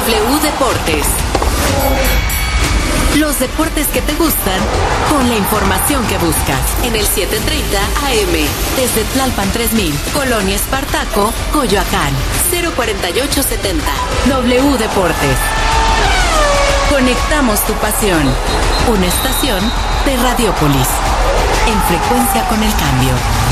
W Deportes. Los deportes que te gustan con la información que buscas en el 7:30 AM desde Tlalpan 3000, Colonia Espartaco, Coyoacán, 04870. W Deportes. Conectamos tu pasión. Una estación de Radiópolis. En frecuencia con el cambio.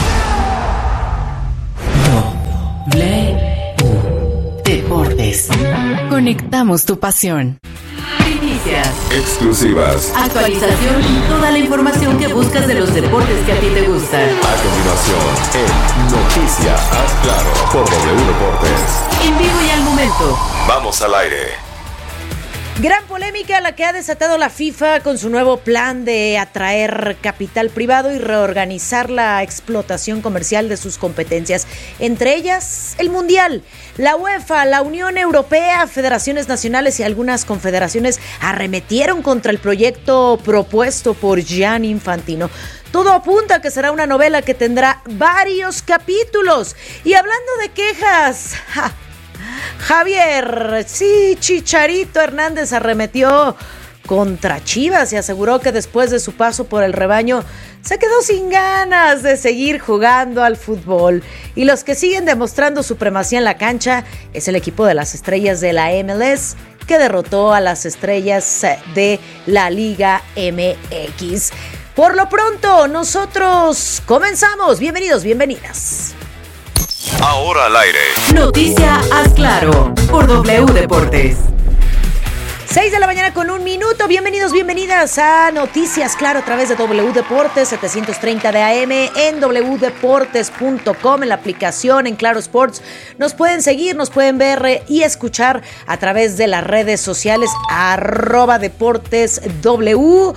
W Deportes. Conectamos tu pasión. Noticias, exclusivas, actualización y toda la información que buscas de los deportes que a ti te gustan. A continuación, en Noticias Haz Claro por W Deportes. En vivo y al momento. Vamos al aire. Gran polémica la que ha desatado la FIFA con su nuevo plan de atraer capital privado y reorganizar la explotación comercial de sus competencias, entre ellas el Mundial. La UEFA, la Unión Europea, federaciones nacionales y algunas confederaciones arremetieron contra el proyecto propuesto por Gianni Infantino. Todo apunta a que será una novela que tendrá varios capítulos. Y hablando de quejas, Javier, sí, Chicharito Hernández arremetió contra Chivas y aseguró que después de su paso por el rebaño se quedó sin ganas de seguir jugando al fútbol. Y los que siguen demostrando supremacía en la cancha es el equipo de las estrellas de la MLS, que derrotó a las estrellas de la Liga MX. Por lo pronto, nosotros comenzamos. Bienvenidos, bienvenidas. Ahora al aire. Noticia Haz Claro por W Deportes. 6 de la mañana con 1 minuto. Bienvenidos, bienvenidas a Noticias Claro a través de W Deportes, 730 de AM, en wdeportes.com, en la aplicación, en Claro Sports. Nos pueden seguir, nos pueden ver y escuchar a través de las redes sociales, @DeportesW,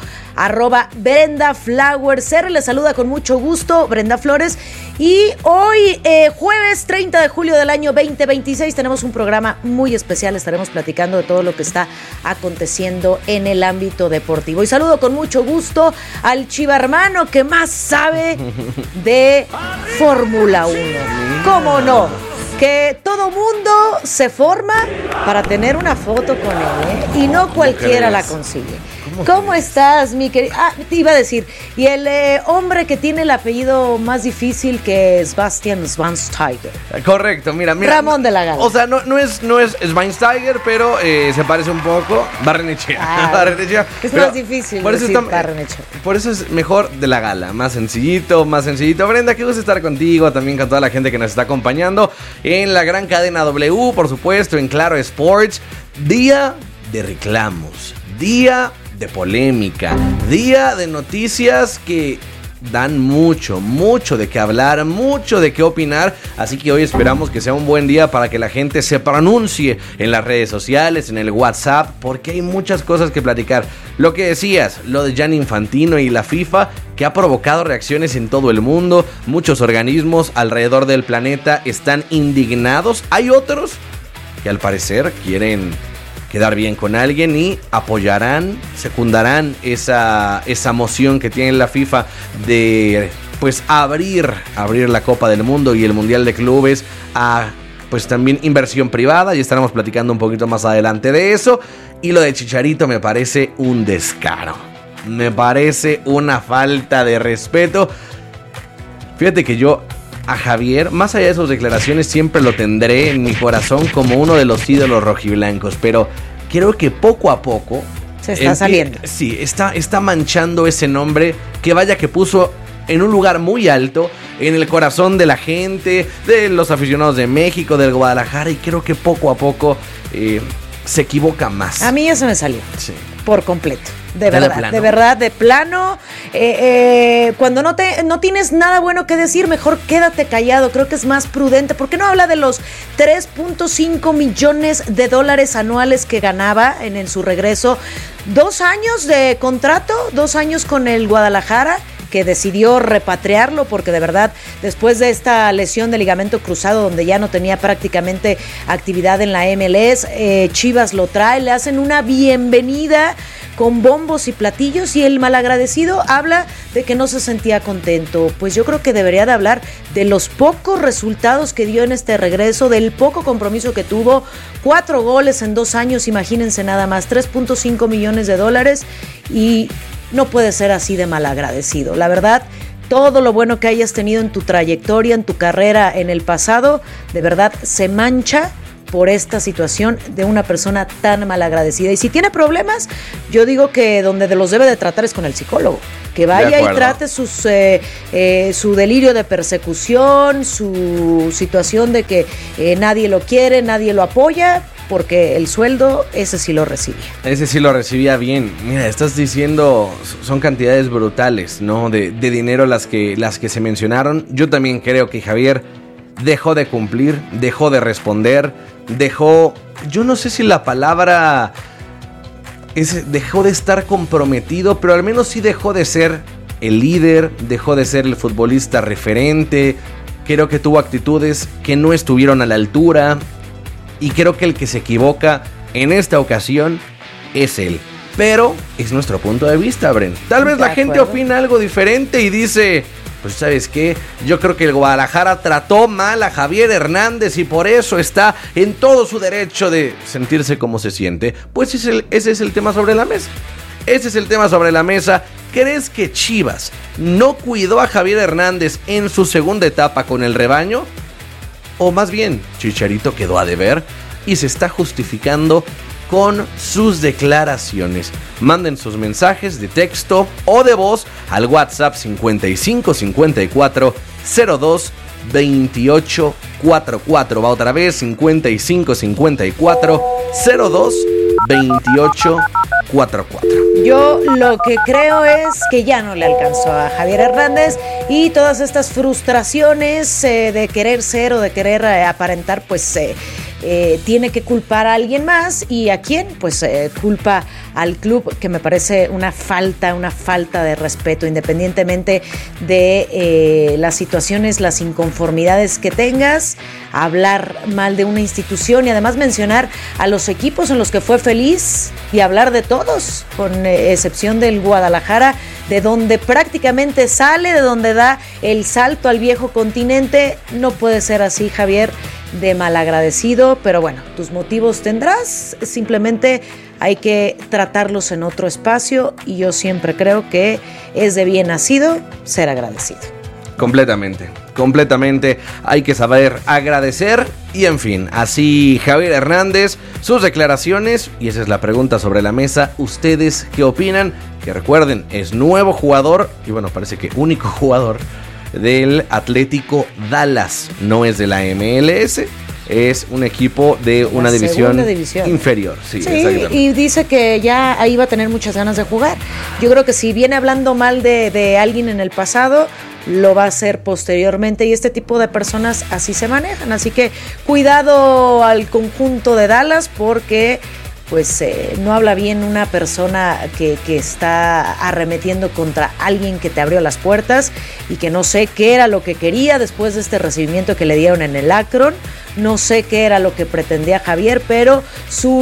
@Brenda Flowers. Les saluda con mucho gusto Brenda Flores. Y hoy, jueves 30 de julio del año 2026, tenemos un programa muy especial. Estaremos platicando de todo lo que está aconteciendo en el ámbito deportivo. Y saludo con mucho gusto al chivarmano que más sabe de Fórmula 1. ¿Cómo no? Que todo mundo se forma para tener una foto con él, ¿eh? Y no cualquiera la consigue. ¿Cómo estás, mi querido? Te iba a decir, y el hombre que tiene el apellido más difícil, que es Bastian Schweinsteiger. Correcto, mira. Ramón de la Gala. O sea, no es Schweinsteiger, pero se parece un poco. Barrenechea. Barrenechea. Es más difícil por eso decir Barrenechea. Por eso es mejor de la Gala. Más sencillito. Brenda, qué gusto estar contigo, también con toda la gente que nos está acompañando en la gran cadena W, por supuesto, en Claro Sports. Día de reclamos, día de polémica, día de noticias que dan mucho de qué hablar, mucho de qué opinar, así que hoy esperamos que sea un buen día para que la gente se pronuncie en las redes sociales, en el WhatsApp, porque hay muchas cosas que platicar. Lo que decías, lo de Gianni Infantino y la FIFA, que ha provocado reacciones en todo el mundo, muchos organismos alrededor del planeta están indignados, hay otros que al parecer quieren quedar bien con alguien y apoyarán, secundarán esa moción que tiene la FIFA de pues abrir la Copa del Mundo y el Mundial de Clubes a pues también inversión privada, y estaremos platicando un poquito más adelante de eso. Y lo de Chicharito me parece un descaro, me parece una falta de respeto. Fíjate que yo a Javier, más allá de sus declaraciones, siempre lo tendré en mi corazón como uno de los ídolos rojiblancos, pero creo que poco a poco se está saliendo. Sí, está manchando ese nombre que vaya que puso en un lugar muy alto en el corazón de la gente, de los aficionados de México, del Guadalajara, y creo que poco a poco se equivoca más. A mí ya se me salió. Sí. Por completo. De verdad, de plano. Cuando no tienes nada bueno que decir, mejor quédate callado. Creo que es más prudente. ¿Por qué no habla de los 3.5 millones de dólares anuales que ganaba en su regreso? 2 años de contrato, 2 años con el Guadalajara. que decidió repatriarlo porque de verdad después de esta lesión de ligamento cruzado donde ya no tenía prácticamente actividad en la MLS, Chivas lo trae, le hacen una bienvenida con bombos y platillos y el malagradecido habla de que no se sentía contento. Pues yo creo que debería de hablar de los pocos resultados que dio en este regreso, del poco compromiso que tuvo, 4 goles en 2 años, imagínense nada más, $3.5 millones y no puede ser así de malagradecido. La verdad, todo lo bueno que hayas tenido en tu trayectoria, en tu carrera en el pasado, de verdad se mancha por esta situación de una persona tan malagradecida. Y si tiene problemas, yo digo que donde los debe de tratar es con el psicólogo. Que vaya y trate su delirio de persecución, su situación de que nadie lo quiere, nadie lo apoya, porque el sueldo, ese sí lo recibía. Ese sí lo recibía bien. Mira, estás diciendo, son cantidades brutales, ¿no? De dinero las que se mencionaron. Yo también creo que Javier dejó de cumplir, dejó de responder, yo no sé si la palabra dejó de estar comprometido, pero al menos sí dejó de ser el líder, dejó de ser el futbolista referente. Creo que tuvo actitudes que no estuvieron a la altura y creo que el que se equivoca en esta ocasión es él. Pero es nuestro punto de vista, Bren. Tal vez la gente opina algo diferente y dice, pues ¿sabes qué? Yo creo que el Guadalajara trató mal a Javier Hernández y por eso está en todo su derecho de sentirse como se siente. Pues ese es el tema sobre la mesa. Ese es el tema sobre la mesa. ¿Crees que Chivas no cuidó a Javier Hernández en su segunda etapa con el rebaño? O más bien, Chicharito quedó a deber y se está justificando con sus declaraciones. Manden sus mensajes de texto o de voz al WhatsApp 55 54 02 28 44. Va otra vez 55 54 02 28 44. Yo lo que creo es que ya no le alcanzó a Javier Hernández y todas estas frustraciones de querer ser o de querer aparentar, pues tiene que culpar a alguien más. ¿Y a quién? Pues culpa al club, que me parece una falta de respeto, independientemente de las situaciones, las inconformidades que tengas, hablar mal de una institución y además mencionar a los equipos en los que fue feliz y hablar de todos, con excepción del Guadalajara, de donde prácticamente sale, de donde da el salto al viejo continente. No puede ser así, Javier, de malagradecido, pero bueno, tus motivos tendrás, simplemente hay que tratarlos en otro espacio y yo siempre creo que es de bien nacido ser agradecido. Completamente, hay que saber agradecer y en fin, así Javier Hernández, sus declaraciones, y esa es la pregunta sobre la mesa. ¿Ustedes qué opinan? Que recuerden, es nuevo jugador y bueno, parece que único jugador del Atlético Dallas, no es de la MLS, es un equipo de una división inferior. Sí, y dice que ya ahí va a tener muchas ganas de jugar. Yo creo que si viene hablando mal de alguien en el pasado, lo va a hacer posteriormente y este tipo de personas así se manejan. Así que cuidado al conjunto de Dallas porque pues no habla bien una persona que está arremetiendo contra alguien que te abrió las puertas y que no sé qué era lo que quería después de este recibimiento que le dieron en el Akron. No sé qué era lo que pretendía Javier, pero su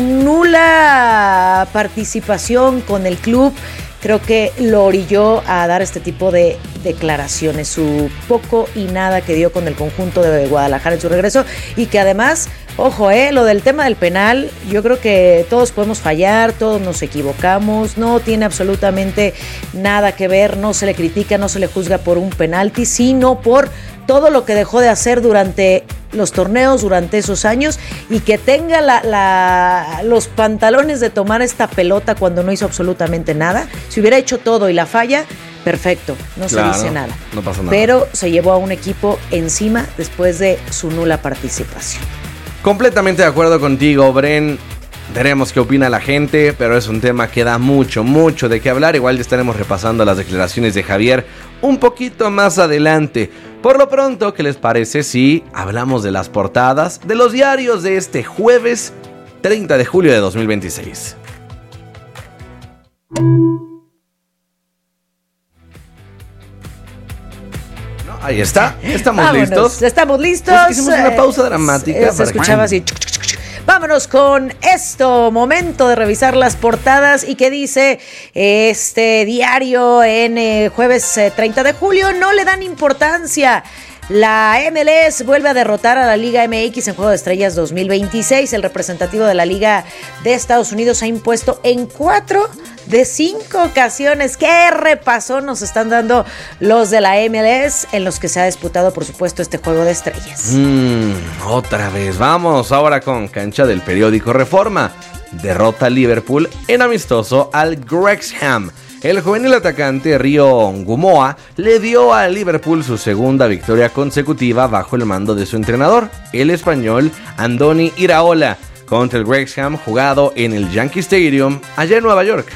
nula participación con el club creo que lo orilló a dar este tipo de declaraciones, su poco y nada que dio con el conjunto de Guadalajara en su regreso y que además, ojo, lo del tema del penal, yo creo que todos podemos fallar, todos nos equivocamos, no tiene absolutamente nada que ver, no se le critica, no se le juzga por un penalti, sino por todo lo que dejó de hacer durante los torneos, durante esos años, y que tenga los pantalones de tomar esta pelota cuando no hizo absolutamente nada. Si hubiera hecho todo y la falla, perfecto, no se dice nada. No pasa nada. Pero se llevó a un equipo encima después de su nula participación. Completamente de acuerdo contigo, Bren. Veremos qué opina la gente, pero es un tema que da mucho de qué hablar. Igual ya estaremos repasando las declaraciones de Javier un poquito más adelante. Por lo pronto, ¿qué les parece si hablamos de las portadas de los diarios de este jueves 30 de julio de 2026? ahí está. Estamos Vámonos, listos. Estamos listos. Pues hicimos una pausa dramática. Se escuchaba así. Vámonos con esto, momento de revisar las portadas y qué dice este diario en jueves 30 de julio. No le dan importancia. La MLS vuelve a derrotar a la Liga MX en Juego de Estrellas 2026. El representativo de la Liga de Estados Unidos ha impuesto en 4 de 5 ocasiones. ¡Qué repasón nos están dando los de la MLS en los que se ha disputado, por supuesto, este Juego de Estrellas! Otra vez. Vamos ahora con cancha del periódico Reforma. Derrota Liverpool en amistoso al Wrexham. El juvenil atacante Rio Ngumoa le dio a Liverpool su segunda victoria consecutiva bajo el mando de su entrenador, el español Andoni Iraola, contra el Wrexham, jugado en el Yankee Stadium allá en Nueva York.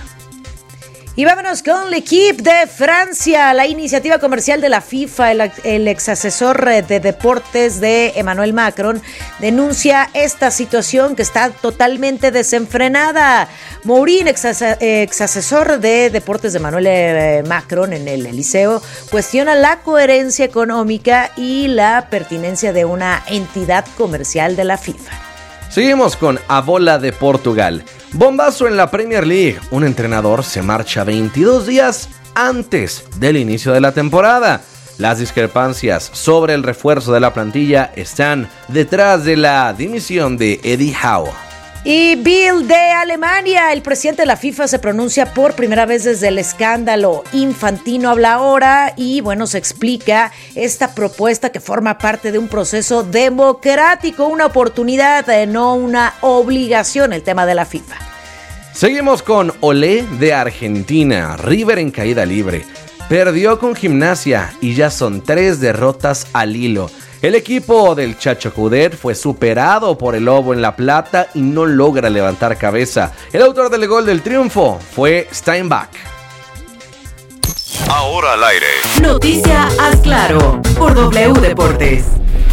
Y vámonos con L'Équipe de Francia. La iniciativa comercial de la FIFA, el exasesor de deportes de Emmanuel Macron, denuncia esta situación que está totalmente desenfrenada. Mourin, exasesor de deportes de Emmanuel Macron en el Liceo, cuestiona la coherencia económica y la pertinencia de una entidad comercial de la FIFA. Seguimos con A Bola de Portugal. Bombazo en la Premier League. Un entrenador se marcha 22 días antes del inicio de la temporada. Las discrepancias sobre el refuerzo de la plantilla están detrás de la dimisión de Eddie Howe. Y Bill de Alemania, el presidente de la FIFA se pronuncia por primera vez desde el escándalo. Infantino habla ahora y bueno, se explica esta propuesta que forma parte de un proceso democrático, una oportunidad, no una obligación, el tema de la FIFA. Seguimos con Olé de Argentina. River en caída libre. Perdió con Gimnasia y ya son 3 derrotas al hilo. El equipo del Chacho Coudet fue superado por el Lobo en La Plata y no logra levantar cabeza. El autor del gol del triunfo fue Steinbach. Ahora al aire. Noticia Haz Claro por W Deportes.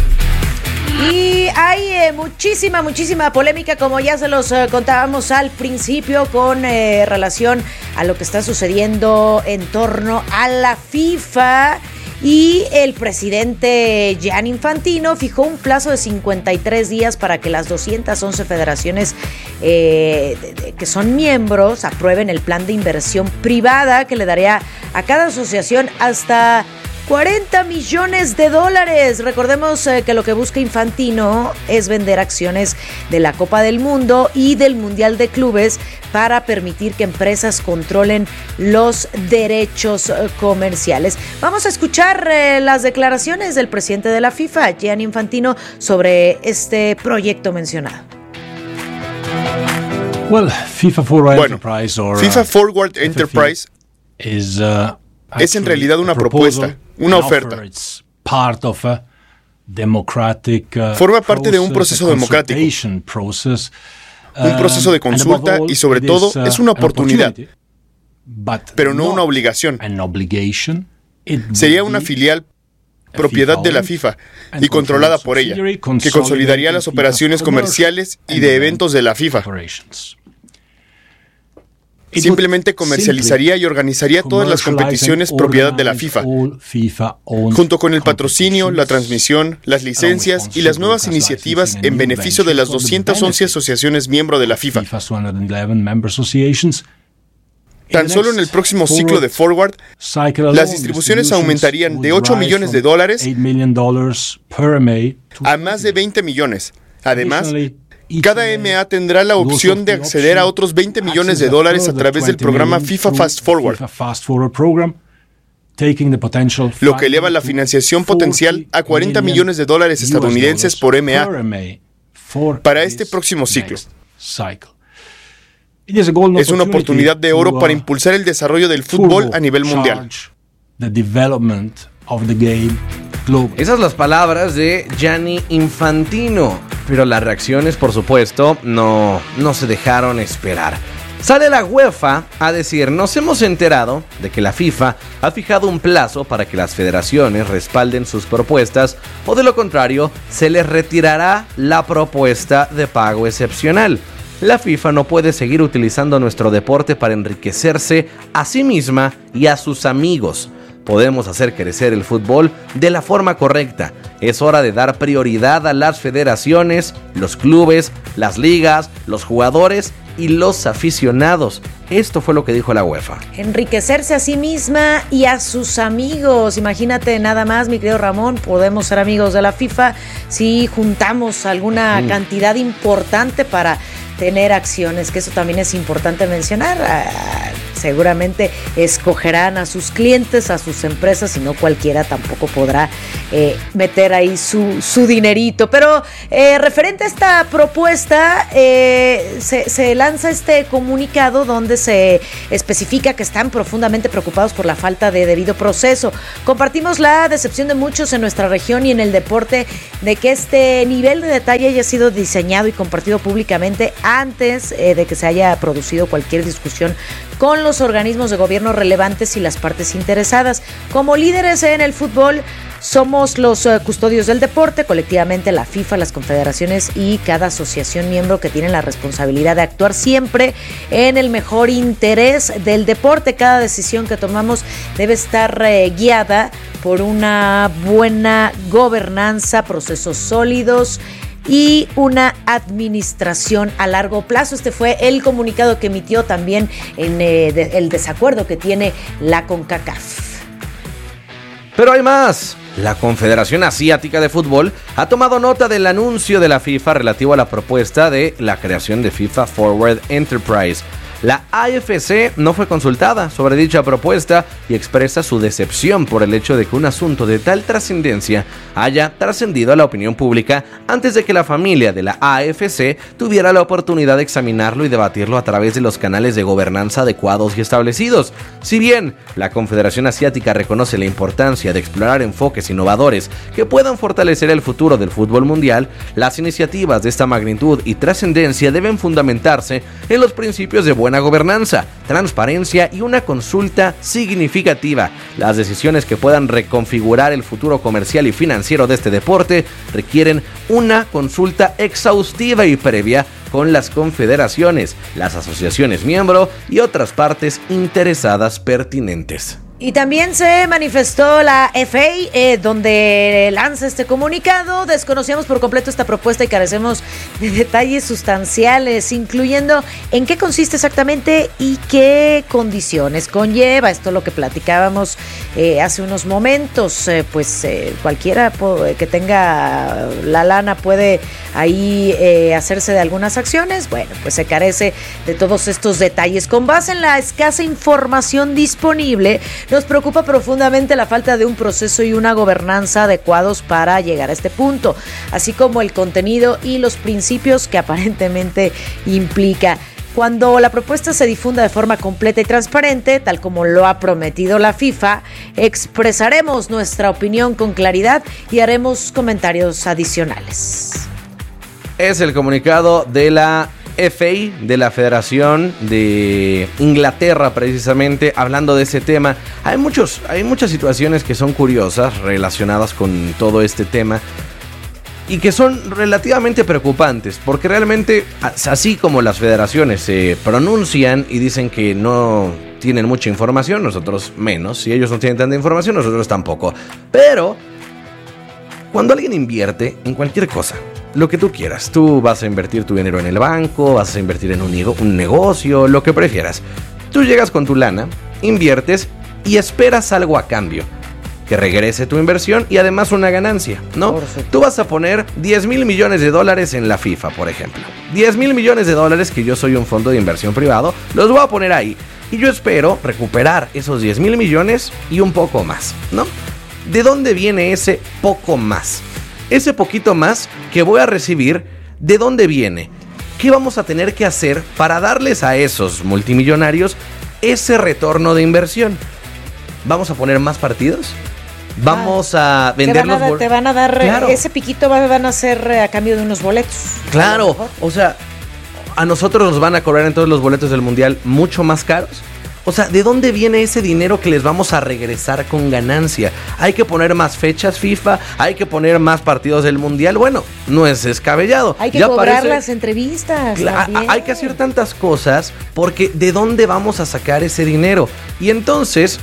Y hay muchísima polémica, como ya se los contábamos al principio, con relación a lo que está sucediendo en torno a la FIFA. Y el presidente Gianni Infantino fijó un plazo de 53 días para que las 211 federaciones que son miembros aprueben el plan de inversión privada que le daría a cada asociación hasta $40 millones. Recordemos que lo que busca Infantino es vender acciones de la Copa del Mundo y del Mundial de Clubes para permitir que empresas controlen los derechos comerciales. Vamos a escuchar las declaraciones del presidente de la FIFA, Gianni Infantino, sobre este proyecto mencionado. FIFA Forward Enterprise es en realidad una propuesta, una oferta. Forma parte de un proceso democrático, Un proceso de consulta y sobre todo es una oportunidad, pero no una obligación. Sería una filial propiedad de la FIFA y controlada por ella, que consolidaría las operaciones comerciales y de eventos de la FIFA. Simplemente comercializaría y organizaría todas las competiciones propiedad de la FIFA, junto con el patrocinio, la transmisión, las licencias y las nuevas iniciativas en beneficio de las 211 asociaciones miembro de la FIFA. Tan solo en el próximo ciclo de Forward, las distribuciones aumentarían de $8 millones a más de 20 millones. Además, cada MA tendrá la opción de acceder a otros $20 millones a través del programa FIFA Fast Forward, lo que eleva la financiación potencial a $40 millones estadounidenses por MA para este próximo ciclo. Es una oportunidad de oro para impulsar el desarrollo del fútbol a nivel mundial. Esas son las palabras de Gianni Infantino, pero las reacciones, por supuesto, no se dejaron esperar. Sale la UEFA a decir: nos hemos enterado de que la FIFA ha fijado un plazo para que las federaciones respalden sus propuestas, o de lo contrario, se les retirará la propuesta de pago excepcional. La FIFA no puede seguir utilizando nuestro deporte para enriquecerse a sí misma y a sus amigos. podemos hacer crecer el fútbol de la forma correcta. Es hora de dar prioridad a las federaciones, los clubes, las ligas, los jugadores y los aficionados. Esto fue lo que dijo la UEFA. Enriquecerse a sí misma y a sus amigos. Imagínate nada más, mi querido Ramón, podemos ser amigos de la FIFA si juntamos alguna cantidad importante para tener acciones, que eso también es importante mencionar. Seguramente escogerán a sus clientes, a sus empresas, y no cualquiera tampoco podrá meter ahí su dinerito. Pero referente a esta propuesta, se lanza este comunicado donde se especifica que están profundamente preocupados por la falta de debido proceso. Compartimos la decepción de muchos en nuestra región y en el deporte de que este nivel de detalle haya sido diseñado y compartido públicamente antes de que se haya producido cualquier discusión con los organismos de gobierno relevantes y las partes interesadas. Como líderes en el fútbol, somos los custodios del deporte, colectivamente la FIFA, las confederaciones y cada asociación miembro que tienen la responsabilidad de actuar siempre en el mejor interés del deporte. Cada decisión que tomamos debe estar guiada por una buena gobernanza, procesos sólidos y una administración a largo plazo. Este fue el comunicado que emitió también en el desacuerdo que tiene la CONCACAF. Pero hay más. La Confederación Asiática de Fútbol ha tomado nota del anuncio de la FIFA relativo a la propuesta de la creación de FIFA Forward Enterprise. La AFC no fue consultada sobre dicha propuesta y expresa su decepción por el hecho de que un asunto de tal trascendencia haya trascendido a la opinión pública antes de que la familia de la AFC tuviera la oportunidad de examinarlo y debatirlo a través de los canales de gobernanza adecuados y establecidos. Si bien la Confederación Asiática reconoce la importancia de explorar enfoques innovadores que puedan fortalecer el futuro del fútbol mundial, las iniciativas de esta magnitud y trascendencia deben fundamentarse en los principios de buena gobernanza, transparencia y una consulta significativa. Las decisiones que puedan reconfigurar el futuro comercial y financiero de este deporte requieren una consulta exhaustiva y previa con las confederaciones, las asociaciones miembro y otras partes interesadas pertinentes. Y también se manifestó la FA, donde lanza este comunicado. Desconocíamos por completo esta propuesta y carecemos de detalles sustanciales, incluyendo en qué consiste exactamente y qué condiciones conlleva. Esto es lo que platicábamos hace unos momentos. Cualquiera que tenga la lana puede ahí hacerse de algunas acciones. Bueno, pues se carece de todos estos detalles. Con base en la escasa información disponible, nos preocupa profundamente la falta de un proceso y una gobernanza adecuados para llegar a este punto, así como el contenido y los principios que aparentemente implica. Cuando la propuesta se difunda de forma completa y transparente, tal como lo ha prometido la FIFA, expresaremos nuestra opinión con claridad y haremos comentarios adicionales. Es el comunicado de la FA, de la Federación de Inglaterra, precisamente hablando de ese tema. Hay muchas situaciones que son curiosas relacionadas con todo este tema y que son relativamente preocupantes, porque realmente, así como las federaciones se pronuncian y dicen que no tienen mucha información, nosotros menos. Si ellos no tienen tanta información, nosotros tampoco. Pero cuando alguien invierte en cualquier cosa, lo que tú quieras, tú vas a invertir tu dinero en el banco, vas a invertir en un negocio, lo que prefieras. Tú llegas con tu lana, inviertes y esperas algo a cambio, que regrese tu inversión y además una ganancia, ¿no? Tú vas a poner $10,000 millones en la FIFA, por ejemplo. $10,000 millones que yo soy un fondo de inversión privado, los voy a poner ahí. Y yo espero recuperar esos $10,000 millones y un poco más, ¿no? ¿De dónde viene ese poco más? Ese poquito más que voy a recibir, ¿de dónde viene? ¿Qué vamos a tener que hacer para darles a esos multimillonarios ese retorno de inversión? ¿Vamos a poner más partidos? ¿Vamos a vender los boletos? Te van a dar, claro, ese piquito van a ser a cambio de unos boletos. Claro, o sea, a nosotros nos van a cobrar entonces los boletos del Mundial mucho más caros. O sea, ¿de dónde viene ese dinero que les vamos a regresar con ganancia? Hay que poner más fechas FIFA, hay que poner más partidos del Mundial. Bueno, no es descabellado. Hay que cobrar las entrevistas. Hay que hacer tantas cosas porque ¿de dónde vamos a sacar ese dinero? Y entonces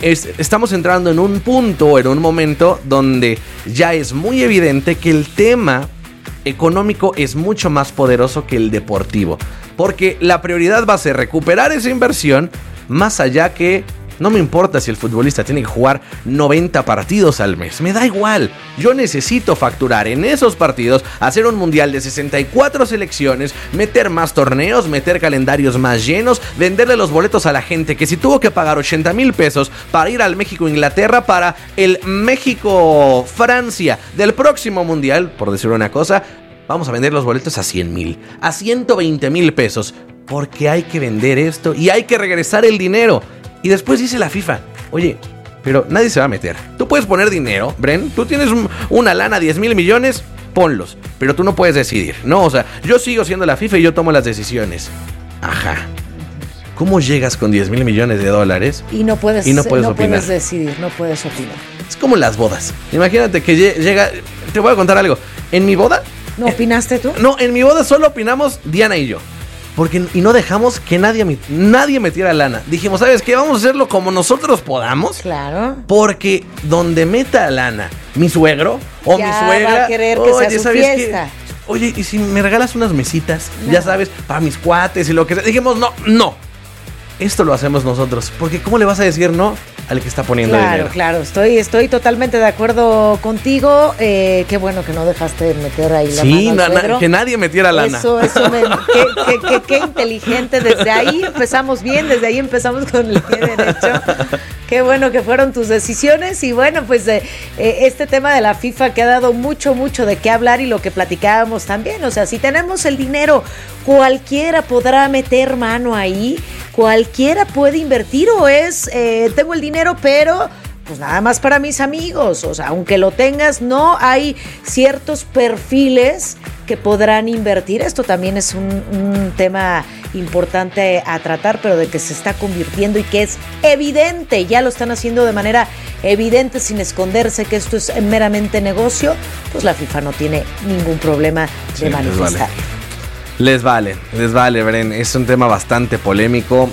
estamos entrando en un punto, en un momento donde ya es muy evidente que el tema económico es mucho más poderoso que el deportivo, porque la prioridad va a ser recuperar esa inversión, más allá que no me importa si el futbolista tiene que jugar 90 partidos al mes, me da igual. Yo necesito facturar en esos partidos, hacer un mundial de 64 selecciones, meter más torneos, meter calendarios más llenos, venderle los boletos a la gente que si tuvo que pagar 80,000 pesos para ir al México-Inglaterra para el México-Francia del próximo mundial, por decir una cosa, vamos a vender los boletos a 100,000, a 120,000 pesos, porque hay que vender esto y hay que regresar el dinero. Y después dice la FIFA, oye, pero nadie se va a meter. Tú puedes poner dinero, Bren, tú tienes una lana, 10,000 millones, ponlos, pero tú no puedes decidir, ¿no? O sea, yo sigo siendo la FIFA y yo tomo las decisiones. Ajá. ¿Cómo llegas con 10,000 millones de dólares? Y no puedes opinar. Puedes decidir, no puedes opinar. Es como las bodas. Imagínate que llega, te voy a contar algo. En mi boda... ¿No opinaste tú? No, en mi boda solo opinamos Diana y yo. Y no dejamos que nadie metiera lana. Dijimos, ¿sabes qué? Vamos a hacerlo como nosotros podamos. Claro. Porque donde meta lana mi suegro o ya mi suegra, va a querer que sea su fiesta. Oye, ¿y si me regalas unas mesitas? No. Ya sabes, para mis cuates y lo que sea. Dijimos, no. Esto lo hacemos nosotros. Porque ¿cómo le vas a decir no al que está poniendo dinero? Claro, estoy totalmente de acuerdo contigo. Qué bueno que no dejaste meter ahí la mano al que nadie metiera lana. Qué inteligente. Desde ahí empezamos bien, desde ahí empezamos con el pie derecho. Qué bueno que fueron tus decisiones. Y bueno, pues este tema de la FIFA que ha dado mucho de qué hablar, y lo que platicábamos también. O sea, si tenemos el dinero, cualquiera podrá meter mano ahí, cualquiera puede invertir, o tengo el dinero, pero pues nada más para mis amigos. O sea, aunque lo tengas, no hay ciertos perfiles que podrán invertir. Esto también es un tema importante a tratar, pero de que se está convirtiendo y que es evidente, ya lo están haciendo de manera evidente, sin esconderse que esto es meramente negocio, pues la FIFA no tiene ningún problema de manifestar. Les vale, Bren. Es un tema bastante polémico.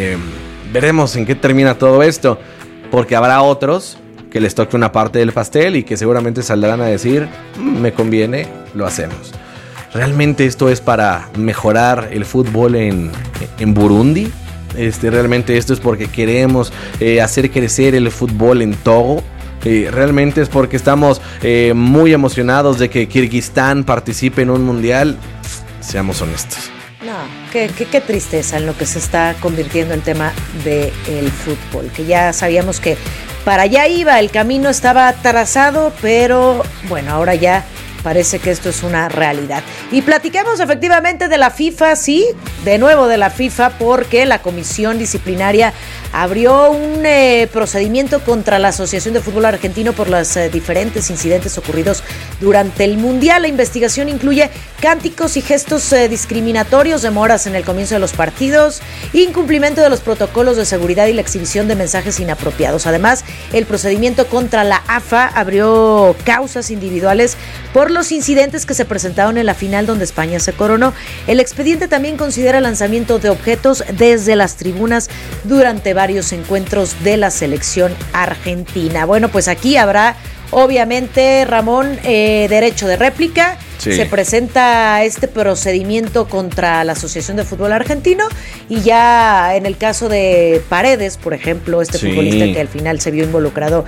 Veremos en qué termina todo esto, porque habrá otros que les toque una parte del pastel y que seguramente saldrán a decir, me conviene, lo hacemos. ¿Realmente esto es para mejorar el fútbol en Burundi? ¿Realmente esto es porque queremos hacer crecer el fútbol en Togo? ¿Realmente es porque estamos muy emocionados de que Kirguistán participe en un mundial? Seamos honestos. No, qué tristeza en lo que se está convirtiendo el tema del fútbol, que ya sabíamos que para allá iba, el camino estaba trazado, pero bueno, ahora ya parece que esto es una realidad. Y platicamos efectivamente de la FIFA, sí, de nuevo de la FIFA, porque la Comisión Disciplinaria abrió un procedimiento contra la Asociación de Fútbol Argentino por los diferentes incidentes ocurridos durante el Mundial. La investigación incluye cánticos y gestos discriminatorios, demoras en el comienzo de los partidos, incumplimiento de los protocolos de seguridad y la exhibición de mensajes inapropiados. Además, el procedimiento contra la AFA abrió causas individuales por los incidentes que se presentaron en la final donde España se coronó. El expediente también considera el lanzamiento de objetos desde las tribunas durante varios encuentros de la selección argentina. Bueno, pues aquí habrá, obviamente, Ramón, derecho de réplica. Sí. Se presenta este procedimiento contra la Asociación de Fútbol Argentino, y ya en el caso de Paredes, por ejemplo, futbolista que al final se vio involucrado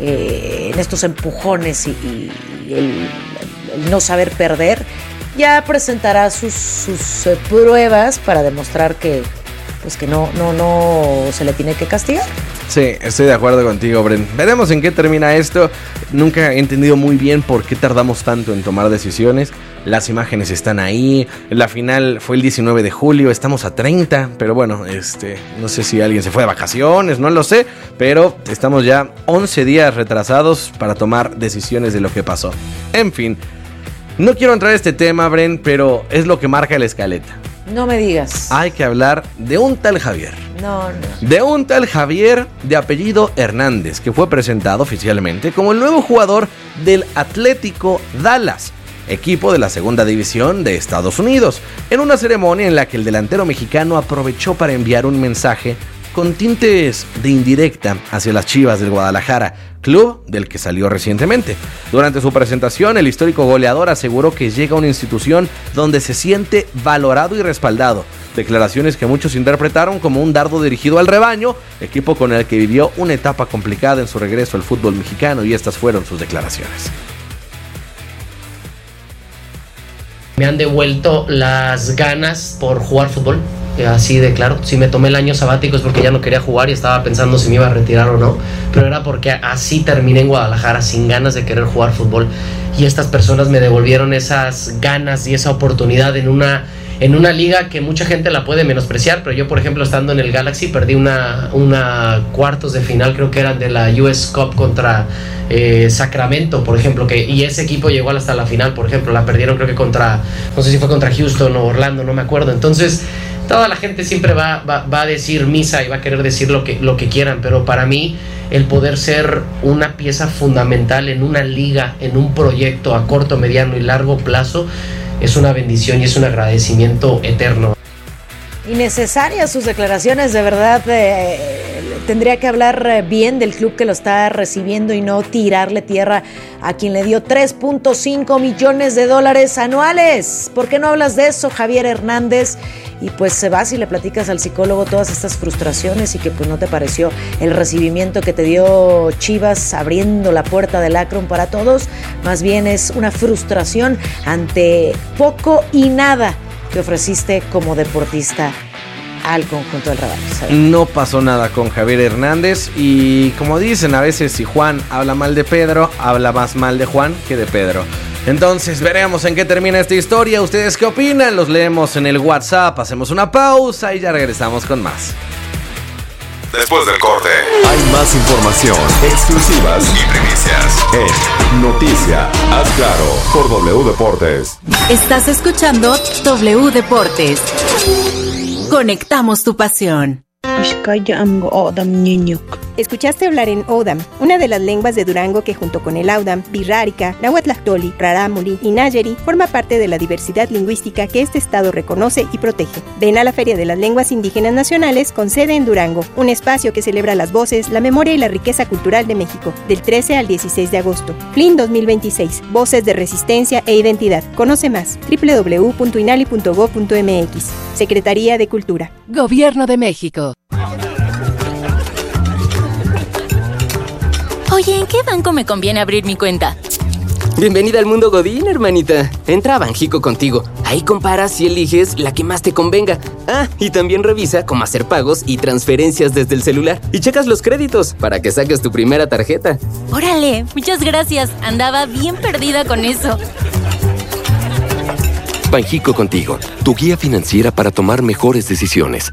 en estos empujones y el no saber perder, ya presentará sus pruebas para demostrar que no se le tiene que castigar. Sí, estoy de acuerdo contigo, Bren. Veremos en qué termina esto. Nunca he entendido muy bien por qué tardamos tanto en tomar decisiones. Las imágenes están ahí. La final fue el 19 de julio. Estamos a 30. Pero bueno, no sé si alguien se fue de vacaciones, no lo sé. Pero estamos ya 11 días retrasados para tomar decisiones de lo que pasó. En fin, no quiero entrar en este tema, Bren, pero es lo que marca la escaleta. No me digas. Hay que hablar de un tal Javier. No. De un tal Javier de apellido Hernández, que fue presentado oficialmente como el nuevo jugador del Atlético Dallas, equipo de la segunda división de Estados Unidos, en una ceremonia en la que el delantero mexicano aprovechó para enviar un mensaje con tintes de indirecta hacia las Chivas del Guadalajara, club del que salió recientemente. Durante su presentación, el histórico goleador aseguró que llega a una institución donde se siente valorado y respaldado. Declaraciones que muchos interpretaron como un dardo dirigido al rebaño, equipo con el que vivió una etapa complicada en su regreso al fútbol mexicano, y estas fueron sus declaraciones. Me han devuelto las ganas por jugar fútbol, así de claro. Si me tomé el año sabático es porque ya no quería jugar y estaba pensando si me iba a retirar o no, pero era porque así terminé en Guadalajara, sin ganas de querer jugar fútbol, y estas personas me devolvieron esas ganas y esa oportunidad en una liga que mucha gente la puede menospreciar, pero yo, por ejemplo, estando en el Galaxy, perdí una cuartos de final, creo que eran de la US Cup contra Sacramento, por ejemplo, y ese equipo llegó hasta la final, por ejemplo, la perdieron creo que no sé si fue contra Houston o Orlando, no me acuerdo. Entonces, toda la gente siempre va a decir misa y va a querer decir lo que quieran, pero para mí, el poder ser una pieza fundamental en una liga, en un proyecto a corto, mediano y largo plazo, es una bendición y es un agradecimiento eterno. Innecesarias sus declaraciones, de verdad. Tendría que hablar bien del club que lo está recibiendo y no tirarle tierra a quien le dio $3.5 millones anuales. ¿Por qué no hablas de eso, Javier Hernández? Y pues se vas y le platicas al psicólogo todas estas frustraciones y que pues no te pareció el recibimiento que te dio Chivas abriendo la puerta del Akron para todos. Más bien es una frustración ante poco y nada que ofreciste como deportista al conjunto del rebaño, ¿sabes? No pasó nada con Javier Hernández, y como dicen a veces, si Juan habla mal de Pedro, habla más mal de Juan que de Pedro. Entonces veremos en qué termina esta historia. ¿Ustedes qué opinan? Los leemos en el WhatsApp. Hacemos una pausa y ya regresamos con más. Después del corte, hay más información, exclusivas y primicias en Noticia Haz Claro por W Deportes. Estás escuchando W Deportes. Conectamos tu pasión. Escuchaste hablar en Odam, una de las lenguas de Durango que junto con el Audam, Birrárica, Nahuatlactoli, Rarámuri y Nayeri forma parte de la diversidad lingüística que este estado reconoce y protege. Ven a la Feria de las Lenguas Indígenas Nacionales con sede en Durango, un espacio que celebra las voces, la memoria y la riqueza cultural de México, del 13 al 16 de agosto. FLIN 2026, Voces de Resistencia e Identidad. Conoce más, www.inali.gov.mx. Secretaría de Cultura. Gobierno de México. Oye, ¿en qué banco me conviene abrir mi cuenta? Bienvenida al mundo Godín, hermanita. Entra a Banjico Contigo. Ahí comparas y eliges la que más te convenga. Ah, y también revisa cómo hacer pagos y transferencias desde el celular. Y checas los créditos para que saques tu primera tarjeta. ¡Órale! Muchas gracias. Andaba bien perdida con eso. Banjico Contigo, tu guía financiera para tomar mejores decisiones.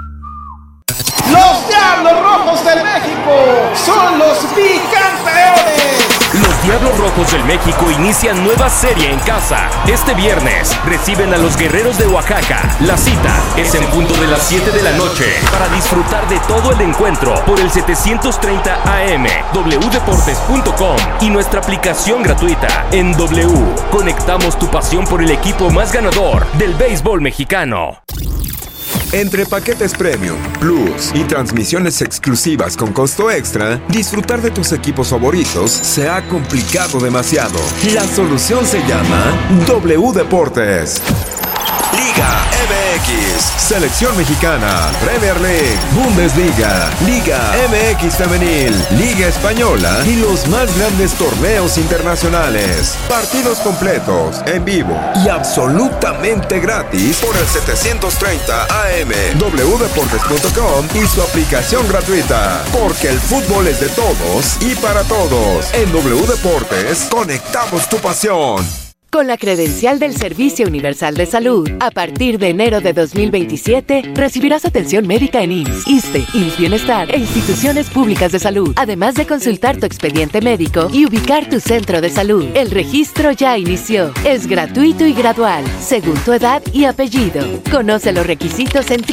¡Los Diablos Rojos del México son los bicampeones! Los Diablos Rojos del México inician nueva serie en casa. Este viernes reciben a los Guerreros de Oaxaca. La cita es en punto de las 7 de la noche para disfrutar de todo el encuentro por el 730 AM, wdeportes.com y nuestra aplicación gratuita en W. Conectamos tu pasión por el equipo más ganador del béisbol mexicano. Entre paquetes premium, plus y transmisiones exclusivas con costo extra, disfrutar de tus equipos favoritos se ha complicado demasiado. La solución se llama W Deportes. Liga MX, Selección Mexicana, Premier League, Bundesliga, Liga MX Femenil, Liga Española y los más grandes torneos internacionales. Partidos completos, en vivo y absolutamente gratis por el 730 AM, wdeportes.com y su aplicación gratuita. Porque el fútbol es de todos y para todos. En W Deportes, conectamos tu pasión. Con la credencial del Servicio Universal de Salud, a partir de enero de 2027, recibirás atención médica en IMSS, ISSSTE, IMSS Bienestar e instituciones públicas de salud, además de consultar tu expediente médico y ubicar tu centro de salud. El registro ya inició. Es gratuito y gradual, según tu edad y apellido. Conoce los requisitos en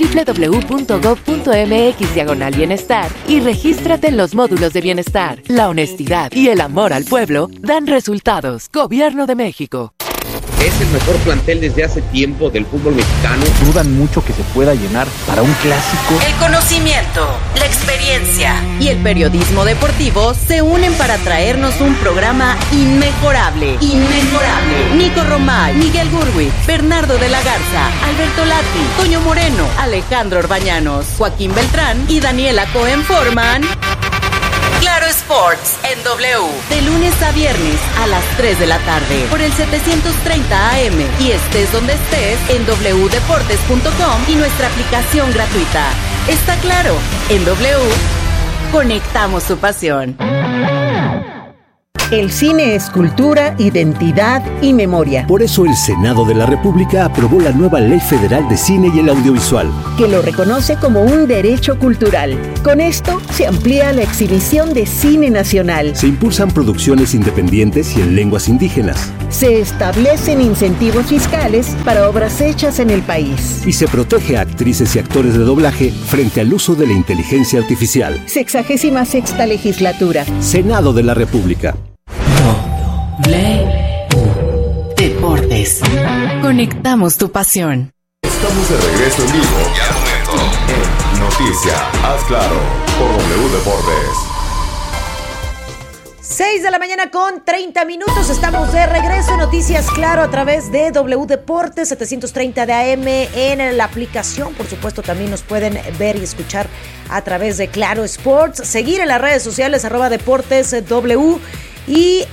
www.gov.mx/bienestar y regístrate en los módulos de bienestar. La honestidad y el amor al pueblo dan resultados. Gobierno de México. Es el mejor plantel desde hace tiempo del fútbol mexicano. Dudan mucho que se pueda llenar para un clásico. El conocimiento, la experiencia y el periodismo deportivo se unen para traernos un programa inmejorable. Nico Romay, Miguel Gurwitz, Bernardo de la Garza, Alberto Lati, Toño Moreno, Alejandro Orbañanos, Joaquín Beltrán y Daniela Cohen forman Claro Sports en W, de lunes a viernes a las 3 de la tarde, por el 730 AM, y estés donde estés, en wdeportes.com y nuestra aplicación gratuita. Está claro, en W, conectamos tu pasión. El cine es cultura, identidad y memoria. Por eso el Senado de la República aprobó la nueva Ley Federal de Cine y el Audiovisual, que lo reconoce como un derecho cultural. Con esto se amplía la exhibición de cine nacional. Se impulsan producciones independientes y en lenguas indígenas. Se establecen incentivos fiscales para obras hechas en el país. Y se protege a actrices y actores de doblaje frente al uso de la inteligencia artificial. 66ª legislatura. Senado de la República. Deportes. Conectamos tu pasión. Estamos de regreso en vivo y al momento en Noticia, haz claro, por W Deportes. 6 de la mañana con 30 minutos. Estamos de regreso. Noticias Claro a través de W Deportes 730 de AM en la aplicación. Por supuesto, también nos pueden ver y escuchar a través de Claro Sports. Seguir en las redes sociales @DeportesW y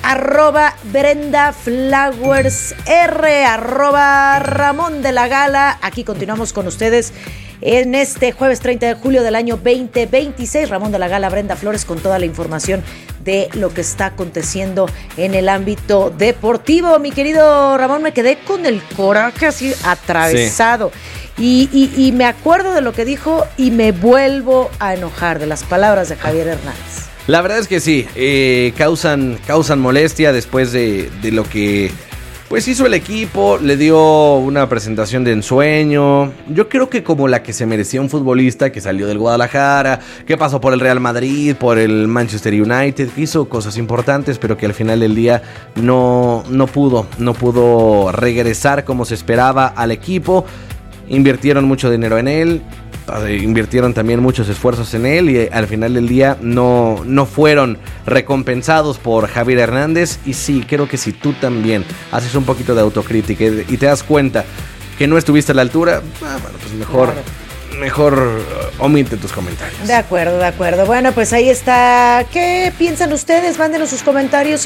@BrendaFlowersR, @Ramón de la Gala. Aquí continuamos con ustedes en este jueves 30 de julio del año 2026. Ramón de la Gala, Brenda Flores con toda la información de lo que está aconteciendo en el ámbito deportivo. Mi querido Ramón, me quedé con el coraje así atravesado. Sí. Y me acuerdo de lo que dijo y me vuelvo a enojar de las palabras de Javier Hernández. La verdad es que sí, causan molestia después de lo que pues hizo el equipo. Le dio una presentación de ensueño, yo creo que como la que se merecía un futbolista que salió del Guadalajara, que pasó por el Real Madrid, por el Manchester United, que hizo cosas importantes, pero que al final del día no pudo regresar como se esperaba al equipo. Invirtieron mucho dinero en él, invirtieron también muchos esfuerzos en él y al final del día no fueron recompensados por Javier Hernández. Y sí, creo que si tú también haces un poquito de autocrítica y te das cuenta que no estuviste a la altura, bueno, pues mejor omite tus comentarios. De acuerdo. Bueno, pues ahí está. ¿Qué piensan ustedes? Mándenos sus comentarios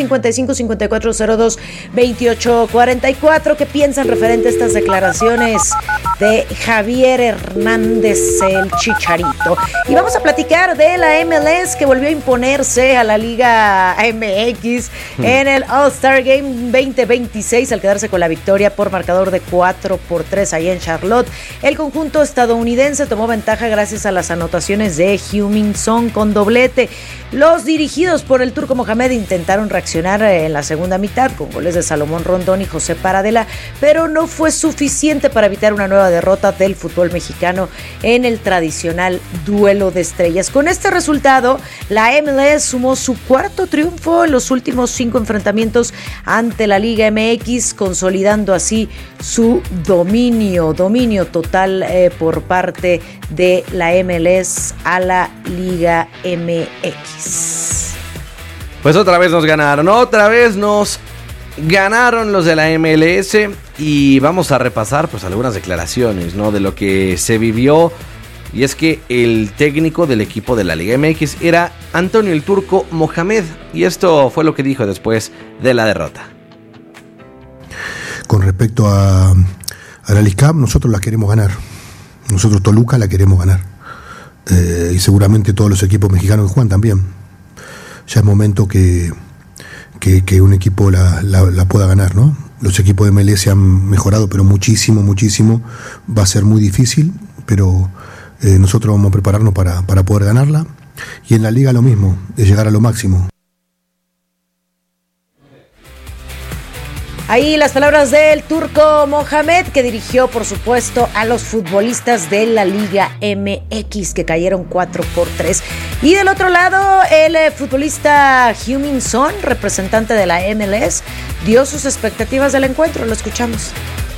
55-5402-2844. ¿Qué piensan referente a estas declaraciones de Javier Hernández, el Chicharito? Y vamos a platicar de la MLS, que volvió a imponerse a la Liga MX en el All-Star Game 2026 al quedarse con la victoria por marcador de 4-3 allá en Charlotte. El conjunto estadounidense tomó ventaja gracias a las anotaciones de Heung-min Son con doblete. Los dirigidos por el Turco Mohamed intentaron reaccionar en la segunda mitad con goles de Salomón Rondón y José Paradela, pero no fue suficiente para evitar una nueva derrota del fútbol mexicano en el tradicional duelo de estrellas. Con este resultado, la MLS sumó su cuarto triunfo en los últimos 5 enfrentamientos ante la Liga MX, consolidando así su dominio total por parte de la MLS a la Liga MX. Pues otra vez nos ganaron los de la MLS y vamos a repasar pues algunas declaraciones, ¿no?, de lo que se vivió. Y es que el técnico del equipo de la Liga MX era Antonio el Turco Mohamed, y esto fue lo que dijo después de la derrota. Con respecto a la League Cup, nosotros la queremos ganar. Nosotros Toluca la queremos ganar. Y seguramente todos los equipos mexicanos que juegan también. Ya es momento que un equipo la pueda ganar, ¿no? Los equipos de MLS se han mejorado, pero muchísimo. Va a ser muy difícil, pero nosotros vamos a prepararnos para poder ganarla. Y en la liga lo mismo, es llegar a lo máximo. Ahí las palabras del Turco Mohamed, que dirigió, por supuesto, a los futbolistas de la Liga MX, que cayeron 4-3. Y del otro lado, el futbolista Heung-min Son, representante de la MLS, dio sus expectativas del encuentro. Lo escuchamos.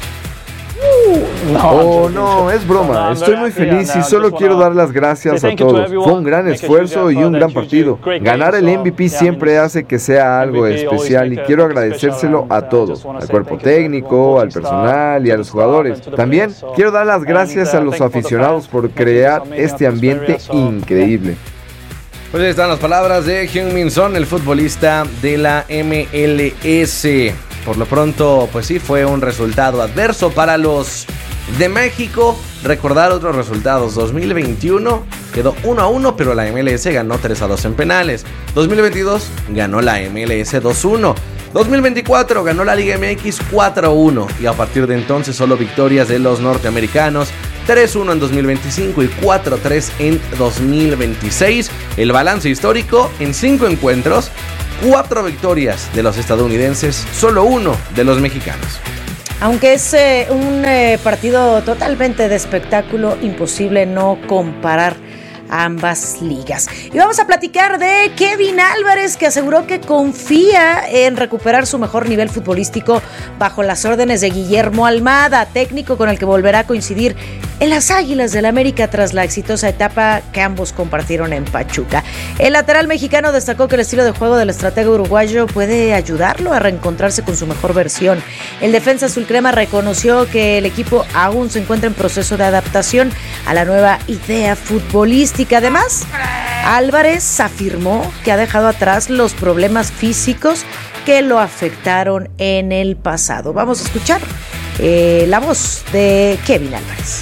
No, es broma. Estoy muy feliz y solo quiero dar las gracias a todos. Fue un gran esfuerzo y un gran partido. Ganar el MVP siempre hace que sea algo especial y quiero agradecérselo a todos, al cuerpo técnico, al personal y a los jugadores. También quiero dar las gracias a los aficionados por crear este ambiente increíble. Pues ahí están las palabras de Heung-min Son, el futbolista de la MLS. Por lo pronto, pues sí, fue un resultado adverso para los de México. Recordar otros resultados. 2021 quedó 1-1, pero la MLS ganó 3-2 en penales. 2022 ganó la MLS 2-1. 2024 ganó la Liga MX 4-1. Y a partir de entonces solo victorias de los norteamericanos. 3-1 en 2025 y 4-3 en 2026. El balance histórico en 5 encuentros. 4 victorias de los estadounidenses, solo 1 de los mexicanos. Aunque es un partido totalmente de espectáculo, imposible no comparar ambas ligas. Y vamos a platicar de Kevin Álvarez, que aseguró que confía en recuperar su mejor nivel futbolístico bajo las órdenes de Guillermo Almada, técnico con el que volverá a coincidir en las Águilas del América tras la exitosa etapa que ambos compartieron en Pachuca. El lateral mexicano destacó que el estilo de juego del estratega uruguayo puede ayudarlo a reencontrarse con su mejor versión. El defensa azulcrema reconoció que el equipo aún se encuentra en proceso de adaptación a la nueva idea futbolística. Además, Álvarez afirmó que ha dejado atrás los problemas físicos que lo afectaron en el pasado. Vamos a escuchar la voz de Kevin Álvarez.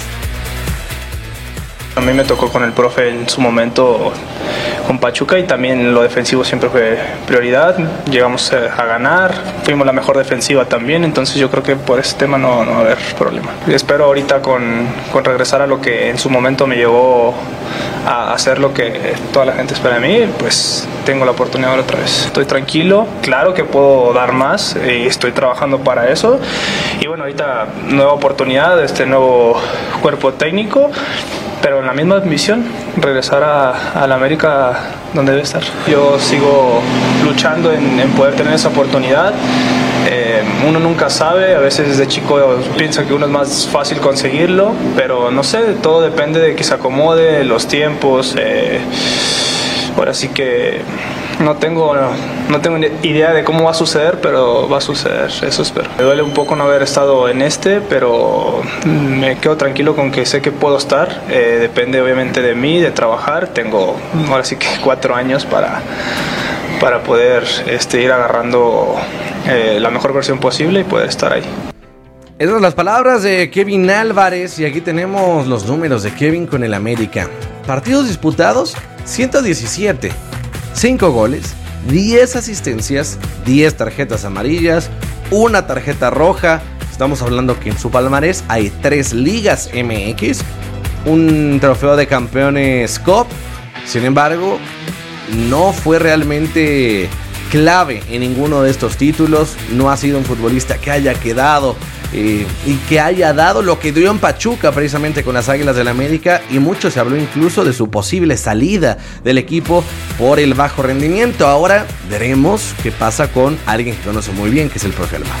A mí me tocó con el profe en su momento con Pachuca y también lo defensivo siempre fue prioridad. Llegamos a ganar, fuimos la mejor defensiva también, entonces yo creo que por ese tema no va a haber problema. Y espero ahorita con regresar a lo que en su momento me llevó a hacer lo que toda la gente espera de mí, pues tengo la oportunidad otra vez. Estoy tranquilo, claro que puedo dar más y estoy trabajando para eso. Y bueno, ahorita nueva oportunidad, este nuevo cuerpo técnico, pero en la misma misión, regresar a la América donde debe estar. Yo sigo luchando en poder tener esa oportunidad. Uno nunca sabe, a veces desde chico piensa que uno es más fácil conseguirlo, pero no sé, todo depende de que se acomode, los tiempos. Ahora sí que no tengo idea de cómo va a suceder, pero va a suceder, eso espero. Me duele un poco no haber estado en pero me quedo tranquilo con que sé que puedo estar. Depende obviamente de mí, de trabajar. Tengo ahora sí que 4 años para poder ir agarrando la mejor versión posible y poder estar ahí. Esas son las palabras de Kevin Álvarez y aquí tenemos los números de Kevin con el América. Partidos disputados, 117. 5 goles, 10 asistencias, 10 tarjetas amarillas, 1 tarjeta roja. Estamos hablando que en su palmarés hay 3 ligas MX, un trofeo de campeones Cup. Sin embargo, no fue realmente clave en ninguno de estos títulos. No ha sido un futbolista que haya quedado y que haya dado lo que dio en Pachuca precisamente con las Águilas del América, y mucho se habló incluso de su posible salida del equipo por el bajo rendimiento. Ahora veremos qué pasa con alguien que conoce muy bien, que es el profe Almada.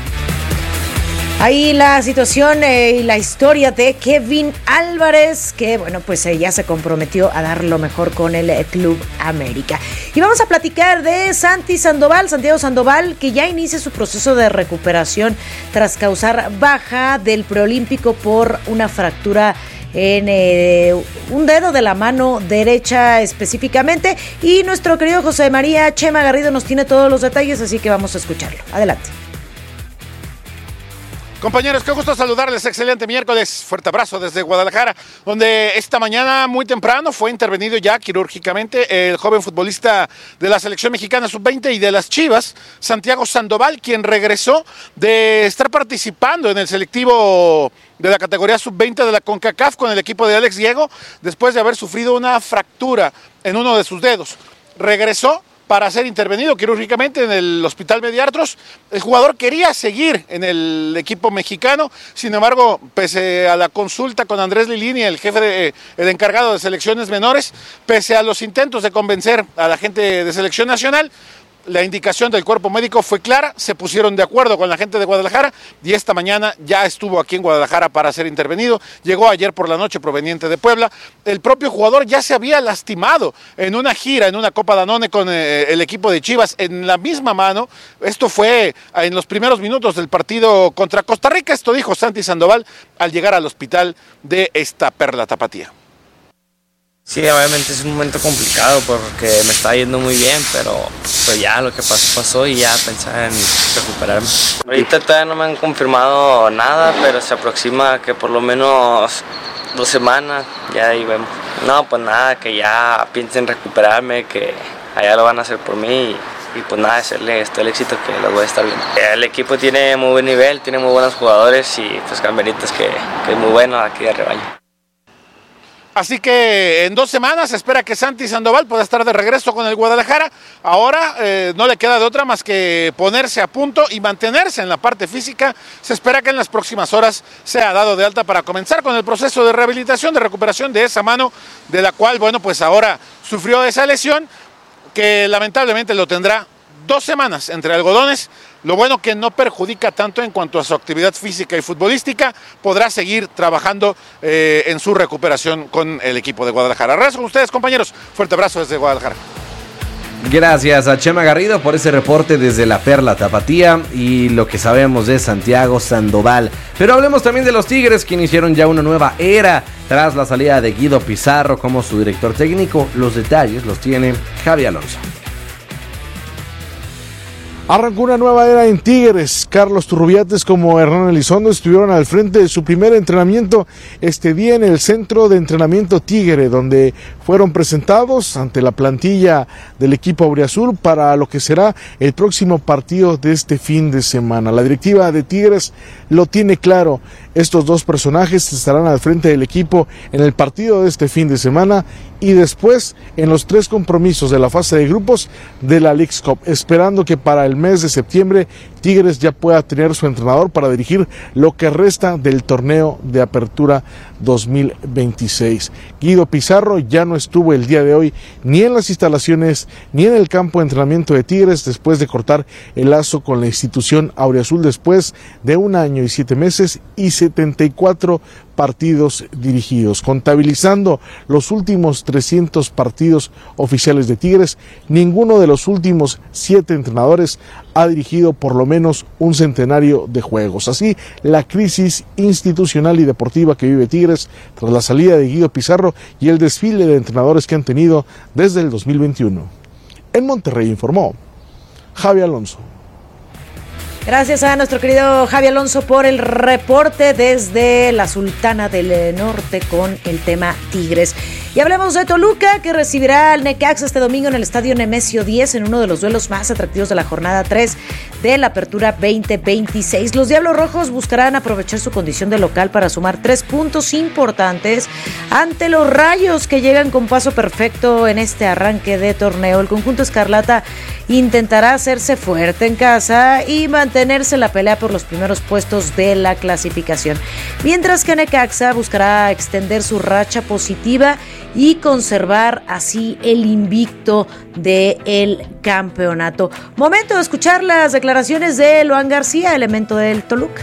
Ahí la situación y la historia de Kevin Álvarez, que bueno, pues ya se comprometió a dar lo mejor con el Club América. Y vamos a platicar de Santiago Sandoval, que ya inicia su proceso de recuperación tras causar baja del preolímpico por una fractura en un dedo de la mano derecha específicamente. Y nuestro querido José María Chema Garrido nos tiene todos los detalles, así que vamos a escucharlo. Adelante. Compañeros, qué gusto saludarles, excelente miércoles, fuerte abrazo desde Guadalajara, donde esta mañana muy temprano fue intervenido ya quirúrgicamente el joven futbolista de la selección mexicana sub-20 y de las Chivas, Santiago Sandoval, quien regresó de estar participando en el selectivo de la categoría sub-20 de la CONCACAF con el equipo de Alex Diego, después de haber sufrido una fractura en uno de sus dedos. Regresó para ser intervenido quirúrgicamente en el Hospital Mediartros. El jugador quería seguir en el equipo mexicano, sin embargo, pese a la consulta con Andrés Lilini, el jefe, el encargado de selecciones menores, pese a los intentos de convencer a la gente de selección nacional, La indicación del cuerpo médico fue clara, se pusieron de acuerdo con la gente de Guadalajara y esta mañana ya estuvo aquí en Guadalajara para ser intervenido. Llegó ayer por la noche proveniente de Puebla. El propio jugador ya se había lastimado en una gira, en una Copa Danone con el equipo de Chivas en la misma mano. Esto fue en los primeros minutos del partido contra Costa Rica. Esto dijo Santi Sandoval al llegar al hospital de esta perla tapatía. Sí, obviamente es un momento complicado porque me está yendo muy bien, pero pues ya lo que pasó y ya pensar en recuperarme. Ahorita todavía no me han confirmado nada, pero se aproxima que por lo menos 2 semanas, ya ahí vemos. No, pues nada, que ya piensen recuperarme, que allá lo van a hacer por mí y pues nada, desearle el éxito que los voy a estar viendo. El equipo tiene muy buen nivel, tiene muy buenos jugadores y pues Camberitas que es muy bueno aquí de rebaño. Así que en 2 semanas se espera que Santi Sandoval pueda estar de regreso con el Guadalajara. Ahora no le queda de otra más que ponerse a punto y mantenerse en la parte física. Se espera que en las próximas horas sea dado de alta para comenzar con el proceso de rehabilitación, de recuperación de esa mano, de la cual, bueno, pues ahora sufrió esa lesión que lamentablemente lo tendrá 2 semanas entre algodones. Lo bueno que no perjudica tanto en cuanto a su actividad física y futbolística, podrá seguir trabajando en su recuperación con el equipo de Guadalajara. Regreso con ustedes, compañeros. Fuerte abrazo desde Guadalajara. Gracias a Chema Garrido por ese reporte desde la Perla Tapatía y lo que sabemos de Santiago Sandoval. Pero hablemos también de los Tigres, que iniciaron ya una nueva era tras la salida de Guido Pizarro como su director técnico. Los detalles los tiene Javi Alonso. Arrancó una nueva era en Tigres. Carlos Turrubiates como Hernán Elizondo estuvieron al frente de su primer entrenamiento este día en el Centro de Entrenamiento Tigre, donde fueron presentados ante la plantilla del equipo auriazul para lo que será el próximo partido de este fin de semana. La directiva de Tigres lo tiene claro. Estos 2 personajes estarán al frente del equipo en el partido de este fin de semana y después en los 3 compromisos de la fase de grupos de la Leagues Cup, esperando que para el mes de septiembre Tigres ya pueda tener su entrenador para dirigir lo que resta del torneo de apertura 2026. Guido Pizarro ya no estuvo el día de hoy ni en las instalaciones ni en el campo de entrenamiento de Tigres después de cortar el lazo con la institución auriazul después de 1 año y 7 meses y 74 partidos dirigidos. Contabilizando los últimos 300 partidos oficiales de Tigres, ninguno de los últimos 7 entrenadores ha dirigido por lo menos un centenario de juegos. Así, la crisis institucional y deportiva que vive Tigres tras la salida de Guido Pizarro y el desfile de entrenadores que han tenido desde el 2021. En Monterrey informó Javi Alonso. Gracias a nuestro querido Javi Alonso por el reporte desde la Sultana del Norte con el tema Tigres. Y hablemos de Toluca, que recibirá al Necaxa este domingo en el Estadio Nemesio 10 en uno de los duelos más atractivos de la jornada 3 de la Apertura 2026. Los Diablos Rojos buscarán aprovechar su condición de local para sumar 3 puntos importantes ante los Rayos, que llegan con paso perfecto en este arranque de torneo. El conjunto escarlata intentará hacerse fuerte en casa y mantenerse en la pelea por los primeros puestos de la clasificación, mientras que Necaxa buscará extender su racha positiva y conservar así el invicto del campeonato. Momento de escuchar las declaraciones de Luan García, elemento del Toluca.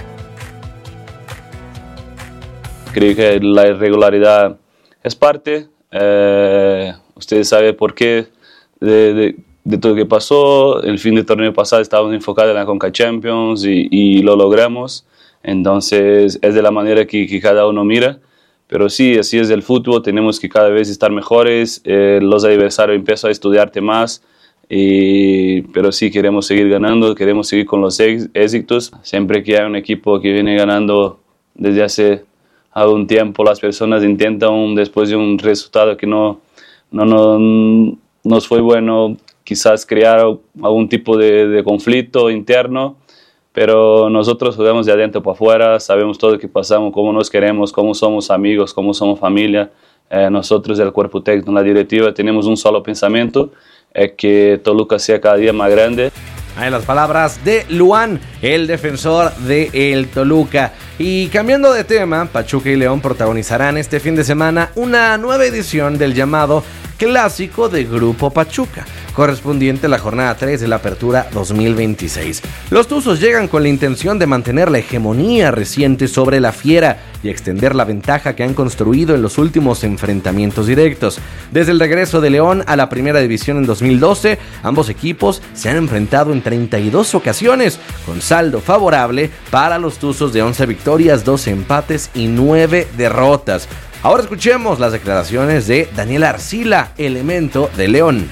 Creo que la irregularidad es parte. Ustedes saben por qué de todo lo que pasó. El fin de torneo pasado estábamos enfocados en la Conca Champions y lo logramos. Entonces es de la manera que cada uno mira. Pero sí, así es el fútbol, tenemos que cada vez estar mejores, los adversarios empiezan a estudiarte más, pero sí, queremos seguir ganando, queremos seguir con los éxitos. Siempre que hay un equipo que viene ganando desde hace algún tiempo, las personas intentan, después de un resultado que no nos fue bueno, quizás crear algún tipo de conflicto interno. Pero nosotros jugamos de adentro para afuera, sabemos todo lo que pasamos, cómo nos queremos, cómo somos amigos, cómo somos familia. Nosotros, el cuerpo técnico, la directiva, tenemos un solo pensamiento, que Toluca sea cada día más grande. Ahí las palabras de Luan, el defensor del Toluca. Y cambiando de tema, Pachuca y León protagonizarán este fin de semana una nueva edición del llamado Clásico de Grupo Pachuca, correspondiente a la jornada 3 de la Apertura 2026. Los Tuzos llegan con la intención de mantener la hegemonía reciente sobre la Fiera y extender la ventaja que han construido en los últimos enfrentamientos directos. Desde el regreso de León a la Primera División en 2012, ambos equipos se han enfrentado en 32 ocasiones, con saldo favorable para los Tuzos de 11 victorias, 12 empates y 9 derrotas. Ahora escuchemos las declaraciones de Daniel Arcila, elemento de León.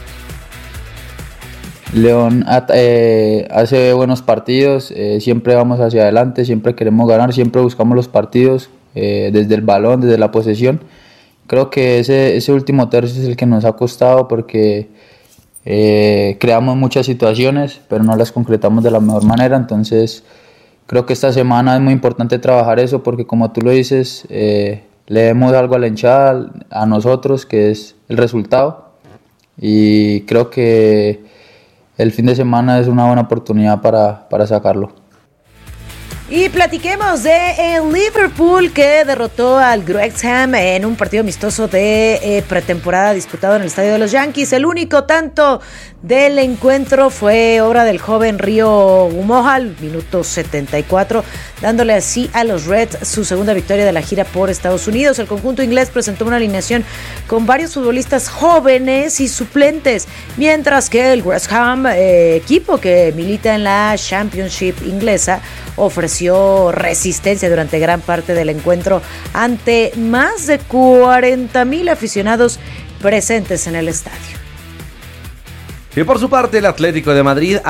León hace buenos partidos, siempre vamos hacia adelante, siempre queremos ganar, siempre buscamos los partidos desde el balón, desde la posesión. Creo que ese último tercio es el que nos ha costado porque creamos muchas situaciones, pero no las concretamos de la mejor manera. Entonces creo que esta semana es muy importante trabajar eso porque, como tú lo dices, le demos algo a la hinchada, a nosotros, que es el resultado, y creo que el fin de semana es una buena oportunidad para sacarlo. Y platiquemos de el Liverpool, que derrotó al Wrexham en un partido amistoso de pretemporada disputado en el estadio de los Yankees. El único tanto del encuentro fue obra del joven Río Umoja al minuto 74, dándole así a los Reds su segunda victoria de la gira por Estados Unidos. El conjunto inglés presentó una alineación con varios futbolistas jóvenes y suplentes, mientras que el Wrexham, equipo que milita en la Championship inglesa, ofreció resistencia durante gran parte del encuentro ante más de 40,000 aficionados presentes en el estadio. Y por su parte, el Atlético de Madrid